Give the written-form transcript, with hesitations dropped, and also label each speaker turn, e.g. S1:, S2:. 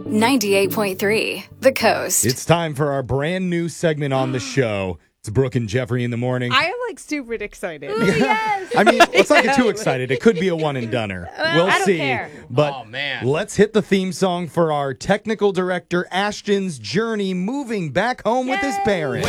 S1: 98.3 The Coast.
S2: It's time for our brand new segment on the show. It's Brooke and Jeffrey in the morning.
S3: I am stupid excited.
S4: Ooh, yes.
S2: I mean, let's not get too excited. It could be a one and doneer. We'll
S4: I don't
S2: see.
S4: care.
S2: But let's hit the theme song for our technical director, Ashton's journey moving back home with his parents.